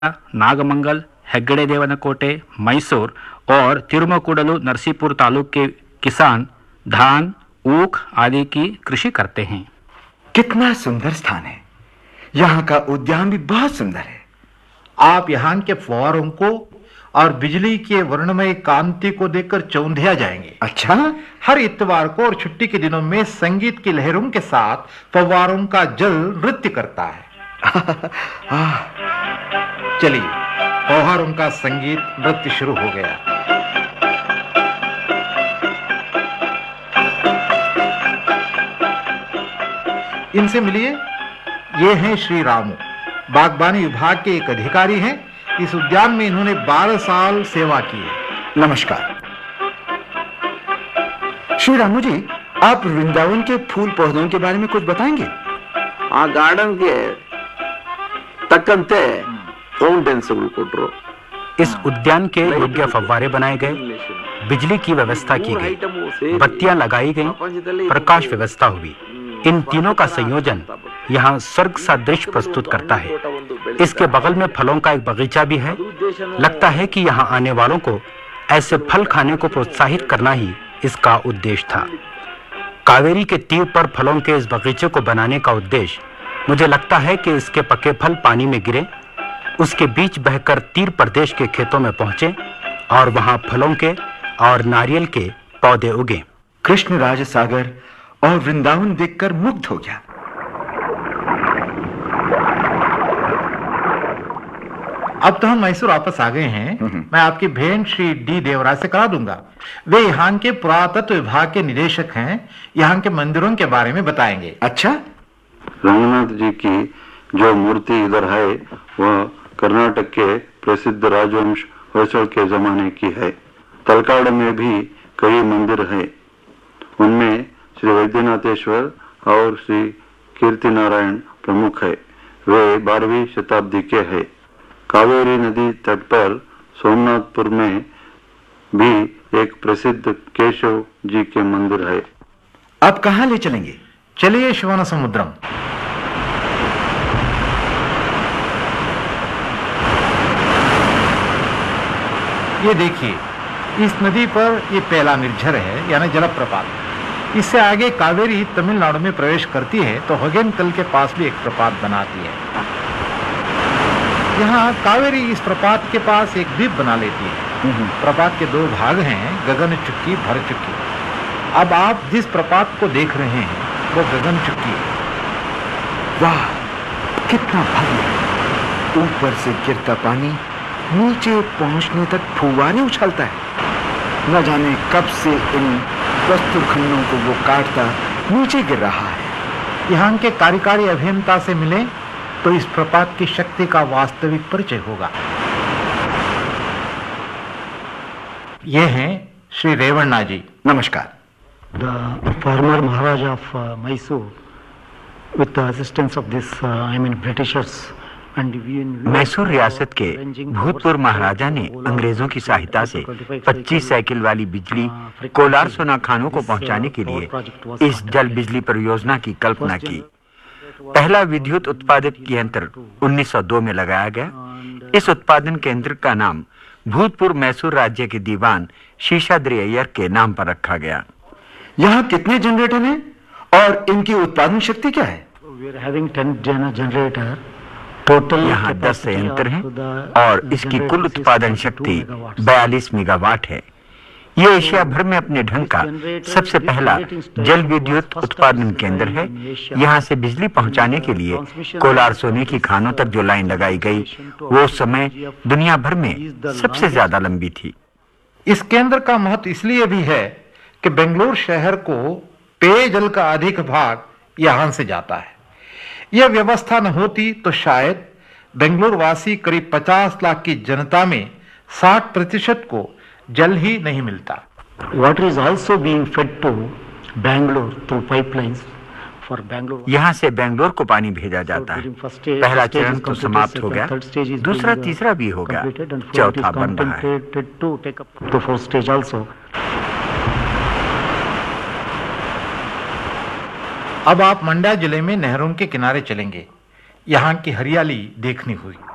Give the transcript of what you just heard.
नागमंगल, हेग्गड़े-देवनकोटे, मैसूर और तिरुमकुडलु नरसीपुर तालुक के किसान धान, ऊख आदि की कृषि करते हैं। कितना सुंदर स्थान है। यहाँ का उद्यान भी बहुत सुंदर है। आप यहाँ के फव्वारों को और बिजली के वर्णमय कांति को देखकर चौंधिया जाएंगे। अच्छा? हर इत्वार को और छुट्टी के दिनों में संगीत की लहरों के साथ फव्वारों का जल नृत्य करता है। चलिए, फव्वारों का संगीत नृत्य शुरू हो गया। इनसे मिलिए, ये हैं श्री रामू, बागबानी विभाग के एक अधिकारी हैं। इस उद्यान में इन्होंने 12 साल सेवा की है। नमस्कार। श्री रामू जी, आप वृंदावन के फूल पौधों के बारे में कुछ बताएंगे? गार्डन के तकंते फाउंटेन्स कोट्रो। इस उद्यान के योग्य फव्वारे बनाए गए, बिजली की व्यवस्था की गई, बत्तियां लगाई गई, प्रकाश व्यवस्था हुई। इन तीनों का संयोजन यहाँ स्वर्ग सा दृश्य प्रस्तुत करता है। इसके बगल में फलों का एक बगीचा भी है। लगता है कि यहाँ आने वालों को ऐसे फल खाने को प्रोत्साहित करना ही इसका उद्देश्य था। कावेरी के तीर पर फलों के इस बगीचे को बनाने का उद्देश्य, मुझे लगता है कि इसके पके फल पानी में गिरे, उसके बीच बहकर तीर प्रदेश के खेतों में पहुंचे और वहां फलों के और नारियल के पौधे उगे। कृष्ण राज सागर और वृंदावन देखकर मुग्ध हो गया। अब तो हम मैसूर वापस आ गए हैं। मैं आपकी भेंट श्री डी देवराज से करा दूंगा। वे यहाँ के पुरातत्व विभाग के निदेशक हैं। यहाँ के मंदिरों के बारे में बताएंगे। अच्छा? रंगनाथ जी की जो मूर्ति इधर है वह कर्नाटक के प्रसिद्ध राजवंश होयसल के जमाने की है। तलकाड़ में भी कई मंदिर है। उनमें श्री वैद्यनाथेश्वर और श्री कीर्ति नारायण प्रमुख है। वे 12वीं शताब्दी के हैं। कावेरी नदी तट पर सोमनाथपुर में भी एक प्रसिद्ध केशव जी के मंदिर है। अब कहाँ ले चलेंगे? चलिए शिवाना समुद्रम। ये देखिए, इस नदी पर ये पहला निर्झर है, यानी जलप्रपात। इससे आगे कावेरी तमिलनाडु में प्रवेश करती है तो हगेनकल के पास भी एक प्रपात बनाती है। यहाँ कावेरी इस प्रपात के पास एक द्वीप बना लेती है। प्रपात के 2 भाग हैं, गगन चुक्की, भर चुक्की। अब आप जिस प्रपात को देख रहे हैं वो गगन चुक्की है। वाह, कितना भव्य! ऊपर से गिरता पानी नीचे पहुंचने तक फुव्वारे उछलता है। न जाने कब से इन प्रस्तुर खंडों को वो काटता नीचे गिर रहा है। यहाँ के कार्यकारी अभियंता से मिले तो इस प्रपात की शक्ति का वास्तविक परिचय होगा। ये हैं श्री रेवन्ना जी। नमस्कार। The former Maharaja of Mysore, with the assistance of this, Britishers, and Mysore रियासत के भूतपूर्व महाराजा ने अंग्रेजों की सहायता से 25 साइकिल वाली बिजली कोलार सोना खानों को पहुंचाने के लिए इस जल बिजली परियोजना की कल्पना की। पहला विद्युत उत्पादक यंत्र 1902 में लगाया गया। इस उत्पादन केंद्र का नाम भूतपूर्व मैसूर राज्य के दीवान शेषाद्रि अय्यर के नाम पर रखा गया। यहाँ कितने जनरेटर हैं और इनकी उत्पादन शक्ति क्या है? यहाँ 10 संयंत्र हैं और इसकी कुल उत्पादन शक्ति 42 मेगावाट है। ये एशिया भर में अपने ढंग का सबसे पहला जल विद्युत उत्पादन केंद्र है। यहाँ से बिजली पहुँचाने के लिए कोलार सोने की खानों तक जो लाइन लगाई गई वो समय दुनिया भर में सबसे ज्यादा लंबी थी। इस केंद्र का महत्व इसलिए भी है कि बेंगलुरु शहर को पेयजल का अधिक भाग यहाँ से जाता है। यह व्यवस्था न होती तो शायद बेंगलुरु वासी करीब 50 लाख की जनता में 60% को जल ही नहीं मिलता। Water is also being fed to Bangalore through pipelines for Bangalore. यहाँ से बेंगलोर को पानी भेजा जाता है। पहला चरण तो समाप्त हो गया, दूसरा तीसरा भी हो गया, चौथा बन रहा है। The fourth stage also. अब आप मंड्या जिले में नहरों के किनारे चलेंगे। यहाँ की हरियाली देखनी हुई।